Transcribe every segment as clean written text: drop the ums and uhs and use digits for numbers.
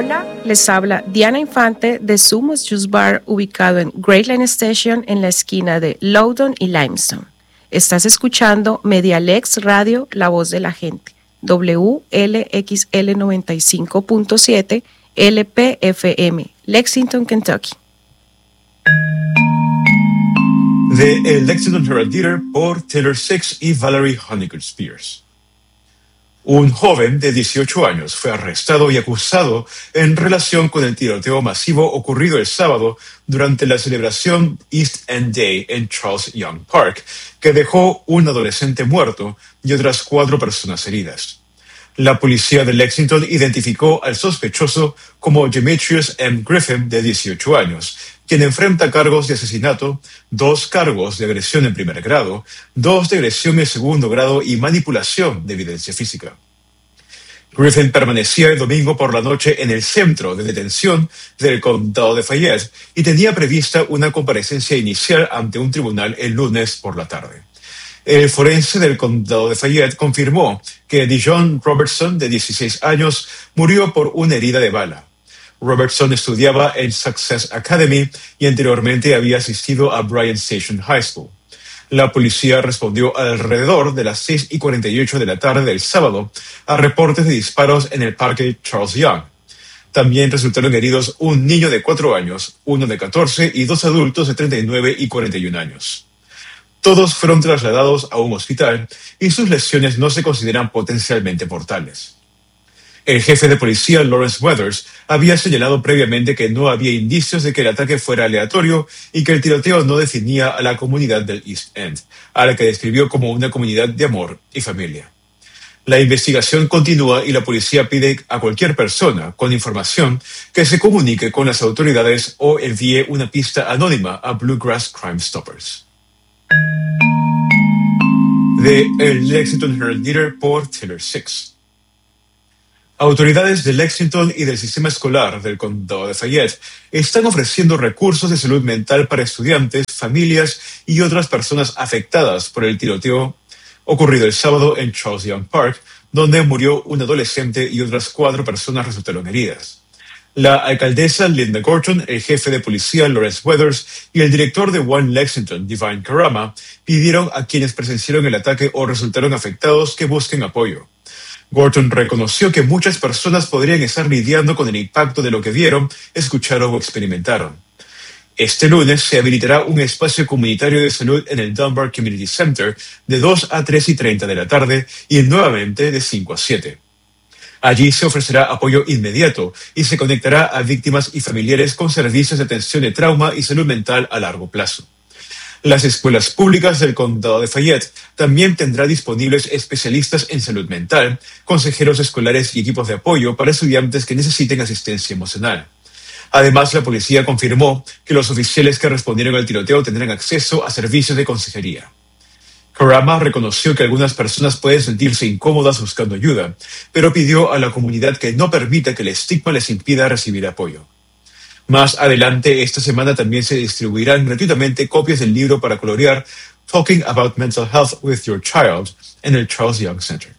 Hola, les habla Diana Infante de Sumos Juice Bar, ubicado en Great Line Station en la esquina de Loudoun y Limestone. Estás escuchando Medialex Radio, la voz de la gente, WLXL 95.7 LPFM, Lexington, Kentucky. De El Lexington Herald Leader por Taylor Six y Valerie Honeycutt Spears. Un joven de 18 años fue arrestado y acusado en relación con el tiroteo masivo ocurrido el sábado durante la celebración East End Day en Charles Young Park, que dejó un adolescente muerto y otras 4 personas heridas. La policía de Lexington identificó al sospechoso como Demetrius M. Griffin, de 18 años, quien enfrenta cargos de asesinato, 2 cargos de agresión en primer grado, 2 de agresión en segundo grado y manipulación de evidencia física. Griffin permanecía el domingo por la noche en el centro de detención del condado de Fayette y tenía prevista una comparecencia inicial ante un tribunal el lunes por la tarde. El forense del condado de Fayette confirmó que Dijon Robertson, de 16 años, murió por una herida de bala. Robertson estudiaba en Success Academy y anteriormente había asistido a Bryan Station High School. La policía respondió alrededor de las 6:48 de la tarde del sábado a reportes de disparos en el parque Charles Young. También resultaron heridos un niño de 4 años, uno de 14 y 2 adultos de 39 y 41 años. Todos fueron trasladados a un hospital y sus lesiones no se consideran potencialmente mortales. El jefe de policía, Lawrence Weathers, había señalado previamente que no había indicios de que el ataque fuera aleatorio y que el tiroteo no definía a la comunidad del East End, a la que describió como una comunidad de amor y familia. La investigación continúa y la policía pide a cualquier persona con información que se comunique con las autoridades o envíe una pista anónima a Bluegrass Crime Stoppers. De El Lexington Herald Leader por Taylor Six. Autoridades de Lexington y del sistema escolar del condado de Fayette están ofreciendo recursos de salud mental para estudiantes, familias y otras personas afectadas por el tiroteo ocurrido el sábado en Charles Young Park, donde murió un adolescente y otras 4 personas resultaron heridas. La alcaldesa Linda Gorton, el jefe de policía Lawrence Weathers y el director de One Lexington, Divine Karama, pidieron a quienes presenciaron el ataque o resultaron afectados que busquen apoyo. Gorton reconoció que muchas personas podrían estar lidiando con el impacto de lo que vieron, escucharon o experimentaron. Este lunes se habilitará un espacio comunitario de salud en el Dunbar Community Center de 2 a 3:30 de la tarde y nuevamente de 5 a 7. Allí se ofrecerá apoyo inmediato y se conectará a víctimas y familiares con servicios de atención de trauma y salud mental a largo plazo. Las escuelas públicas del condado de Fayette también tendrán disponibles especialistas en salud mental, consejeros escolares y equipos de apoyo para estudiantes que necesiten asistencia emocional. Además, la policía confirmó que los oficiales que respondieron al tiroteo tendrán acceso a servicios de consejería. Karama reconoció que algunas personas pueden sentirse incómodas buscando ayuda, pero pidió a la comunidad que no permita que el estigma les impida recibir apoyo. Más adelante esta semana también se distribuirán gratuitamente copias del libro para colorear Talking About Mental Health with Your Child en el Charles Young Center.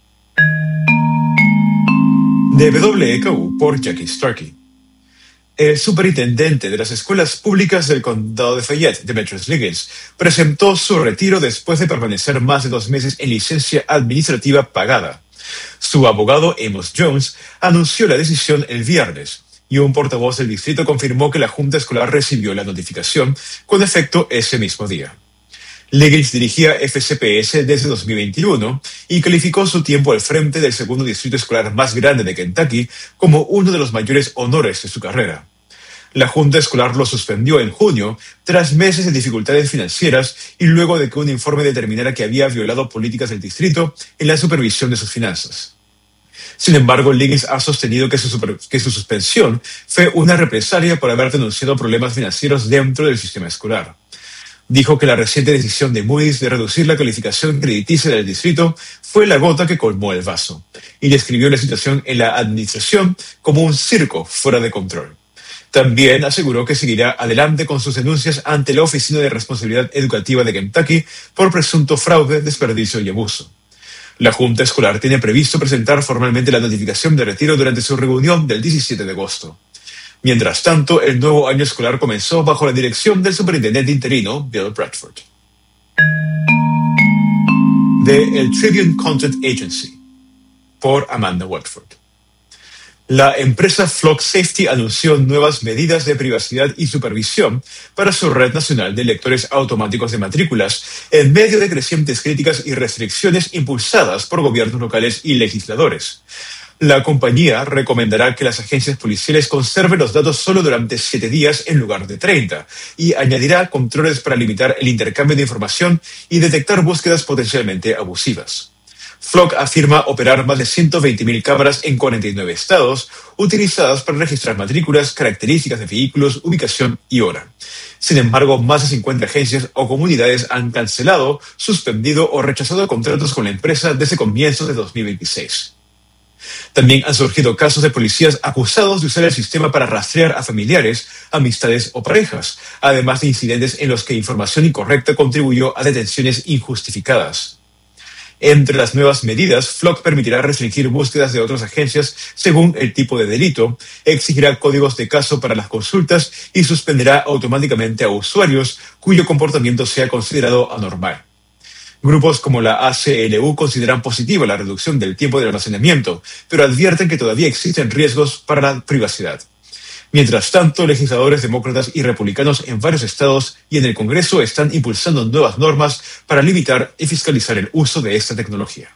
De WKU por Jackie Starkey. El superintendente de las escuelas públicas del condado de Fayette, Demetrius Liggins, presentó su retiro después de permanecer más de 2 meses en licencia administrativa pagada. Su abogado, Amos Jones, anunció la decisión el viernes, y un portavoz del distrito confirmó que la junta escolar recibió la notificación con efecto ese mismo día. Liggins dirigía FCPS desde 2021 y calificó su tiempo al frente del segundo distrito escolar más grande de Kentucky como uno de los mayores honores de su carrera. La junta escolar lo suspendió en junio tras meses de dificultades financieras y luego de que un informe determinara que había violado políticas del distrito en la supervisión de sus finanzas. Sin embargo, Liggins ha sostenido que su suspensión fue una represalia por haber denunciado problemas financieros dentro del sistema escolar. Dijo que la reciente decisión de Moody's de reducir la calificación crediticia del distrito fue la gota que colmó el vaso, y describió la situación en la administración como un circo fuera de control. También aseguró que seguirá adelante con sus denuncias ante la Oficina de Responsabilidad Educativa de Kentucky por presunto fraude, desperdicio y abuso. La Junta Escolar tiene previsto presentar formalmente la notificación de retiro durante su reunión del 17 de agosto. Mientras tanto, el nuevo año escolar comenzó bajo la dirección del superintendente interino, Bill Bradford. De El Tribune Content Agency, por Amanda Watford. La empresa Flock Safety anunció nuevas medidas de privacidad y supervisión para su red nacional de lectores automáticos de matrículas en medio de crecientes críticas y restricciones impulsadas por gobiernos locales y legisladores. La compañía recomendará que las agencias policiales conserven los datos solo durante 7 días en lugar de 30 y añadirá controles para limitar el intercambio de información y detectar búsquedas potencialmente abusivas. Flock afirma operar más de 120.000 cámaras en 49 estados, utilizadas para registrar matrículas, características de vehículos, ubicación y hora. Sin embargo, más de 50 agencias o comunidades han cancelado, suspendido o rechazado contratos con la empresa desde comienzos de 2026. También han surgido casos de policías acusados de usar el sistema para rastrear a familiares, amistades o parejas, además de incidentes en los que información incorrecta contribuyó a detenciones injustificadas. Entre las nuevas medidas, Flock permitirá restringir búsquedas de otras agencias según el tipo de delito, exigirá códigos de caso para las consultas y suspenderá automáticamente a usuarios cuyo comportamiento sea considerado anormal. Grupos como la ACLU consideran positiva la reducción del tiempo de almacenamiento, pero advierten que todavía existen riesgos para la privacidad. Mientras tanto, legisladores demócratas y republicanos en varios estados y en el Congreso están impulsando nuevas normas para limitar y fiscalizar el uso de esta tecnología.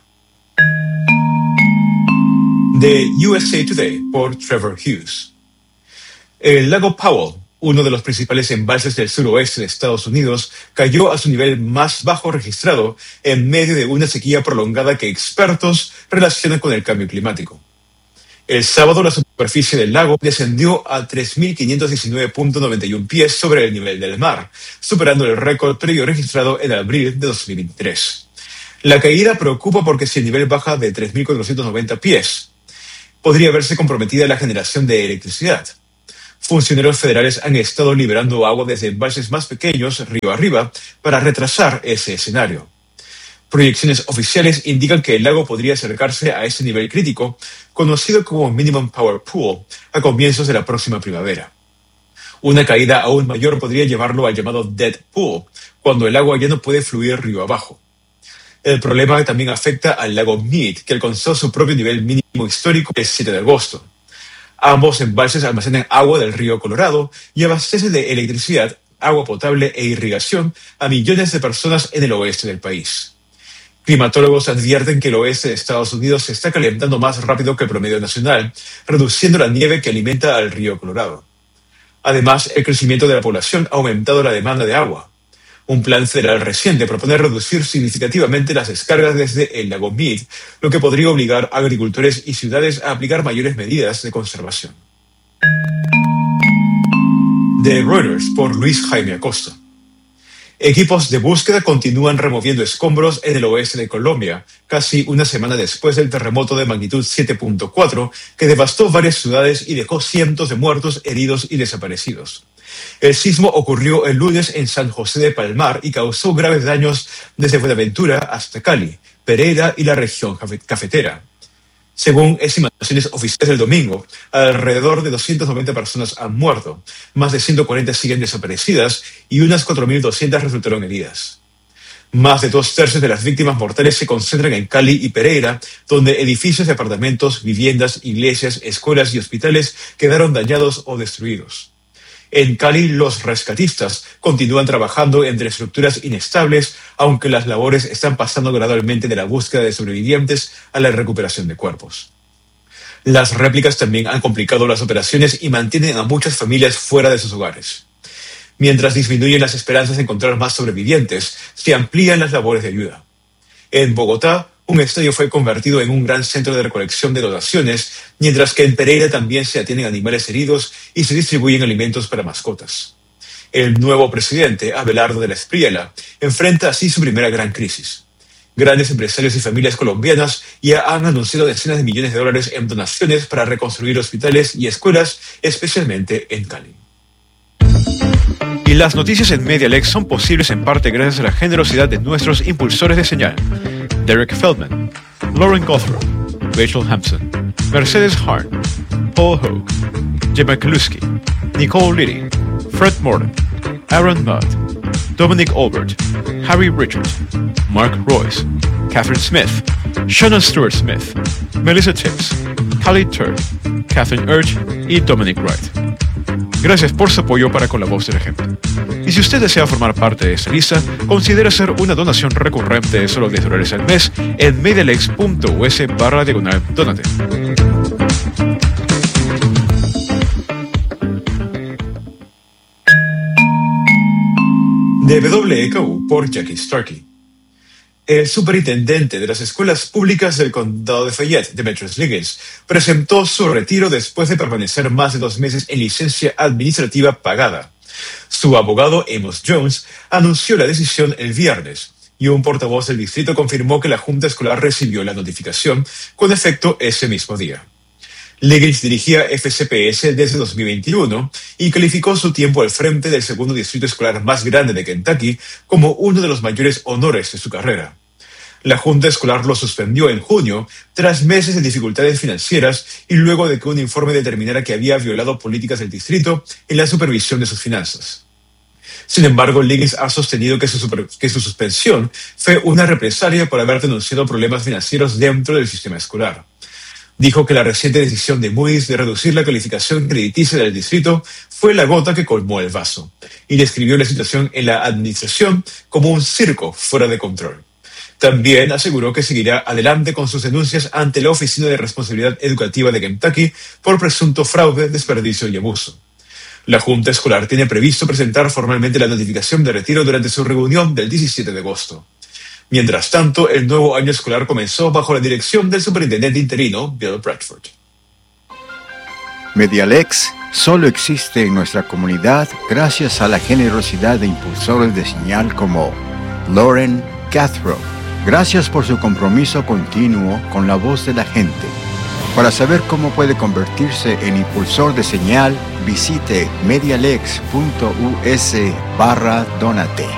De USA Today, por Trevor Hughes. El lago Powell, uno de los principales embalses del suroeste de Estados Unidos, cayó a su nivel más bajo registrado en medio de una sequía prolongada que expertos relacionan con el cambio climático. El sábado, la superficie del lago descendió a 3.519.91 pies sobre el nivel del mar, superando el récord previo registrado en abril de 2023. La caída preocupa porque si el nivel baja de 3.490 pies, podría verse comprometida la generación de electricidad. Funcionarios federales han estado liberando agua desde embalses más pequeños, río arriba, para retrasar ese escenario. Proyecciones oficiales indican que el lago podría acercarse a ese nivel crítico, conocido como Minimum Power Pool, a comienzos de la próxima primavera. Una caída aún mayor podría llevarlo al llamado Dead Pool, cuando el agua ya no puede fluir río abajo. El problema también afecta al lago Mead, que alcanzó su propio nivel mínimo histórico el 7 de agosto. Ambos embalses almacenan agua del río Colorado y abastecen de electricidad, agua potable e irrigación a millones de personas en el oeste del país. Climatólogos advierten que el oeste de Estados Unidos se está calentando más rápido que el promedio nacional, reduciendo la nieve que alimenta al río Colorado. Además, el crecimiento de la población ha aumentado la demanda de agua. Un plan federal reciente propone reducir significativamente las descargas desde el lago Mead, lo que podría obligar a agricultores y ciudades a aplicar mayores medidas de conservación. De Reuters, por Luis Jaime Acosta. Equipos de búsqueda continúan removiendo escombros en el oeste de Colombia, casi una semana después del terremoto de magnitud 7.4 que devastó varias ciudades y dejó cientos de muertos, heridos y desaparecidos. El sismo ocurrió el lunes en San José de Palmar y causó graves daños desde Buenaventura hasta Cali, Pereira y la región cafetera. Según estimaciones oficiales del domingo, alrededor de 290 personas han muerto, más de 140 siguen desaparecidas y unas 4.200 resultaron heridas. Más de 2/3 de las víctimas mortales se concentran en Cali y Pereira, donde edificios de apartamentos, viviendas, iglesias, escuelas y hospitales quedaron dañados o destruidos. En Cali, los rescatistas continúan trabajando entre estructuras inestables, aunque las labores están pasando gradualmente de la búsqueda de sobrevivientes a la recuperación de cuerpos. Las réplicas también han complicado las operaciones y mantienen a muchas familias fuera de sus hogares. Mientras disminuyen las esperanzas de encontrar más sobrevivientes, se amplían las labores de ayuda. En Bogotá, un estadio fue convertido en un gran centro de recolección de donaciones, mientras que en Pereira también se atienden animales heridos y se distribuyen alimentos para mascotas. El nuevo presidente, Abelardo de la Espriella, enfrenta así su primera gran crisis. Grandes empresarios y familias colombianas ya han anunciado decenas de millones de dólares en donaciones para reconstruir hospitales y escuelas, especialmente en Cali. Y las noticias en MediaLex son posibles en parte gracias a la generosidad de nuestros impulsores de señal. Derek Feldman, Lauren Gothrow, Rachel Hampson, Mercedes Harn, Paul Hogue, Jim McCluskey, Nicole Liddy, Fred Morden, Aaron Mudd, Dominic Albert, Harry Richard, Mark Royce, Catherine Smith, Shannon Stewart Smith, Melissa Tibbs, Callie Turk, Catherine Urge y Dominic Wright. Gracias por su apoyo para con La Voz de la Gente. Y si usted desea formar parte de esta lista, considere hacer una donación recurrente de solo $10 al mes en medialex.us/donate. De WKU por Jackie Starkey. El superintendente de las escuelas públicas del condado de Fayette, Demetrius Liggins, presentó su retiro después de permanecer más de 2 meses en licencia administrativa pagada. Su abogado, Amos Jones, anunció la decisión el viernes, y un portavoz del distrito confirmó que la junta escolar recibió la notificación con efecto ese mismo día. Liggins dirigía FCPS desde 2021 y calificó su tiempo al frente del segundo distrito escolar más grande de Kentucky como uno de los mayores honores de su carrera. La junta escolar lo suspendió en junio tras meses de dificultades financieras y luego de que un informe determinara que había violado políticas del distrito en la supervisión de sus finanzas. Sin embargo, Liggins ha sostenido que su suspensión fue una represalia por haber denunciado problemas financieros dentro del sistema escolar. Dijo que la reciente decisión de Moody's de reducir la calificación crediticia del distrito fue la gota que colmó el vaso, y describió la situación en la administración como un circo fuera de control. También aseguró que seguirá adelante con sus denuncias ante la Oficina de Responsabilidad Educativa de Kentucky por presunto fraude, desperdicio y abuso. La Junta Escolar tiene previsto presentar formalmente la notificación de retiro durante su reunión del 17 de agosto. Mientras tanto, el nuevo año escolar comenzó bajo la dirección del superintendente interino, Bill Bradford. Medialex solo existe en nuestra comunidad gracias a la generosidad de impulsores de señal como Lauren Gothrow. Gracias por su compromiso continuo con la voz de la gente. Para saber cómo puede convertirse en impulsor de señal, visite medialex.us/donate.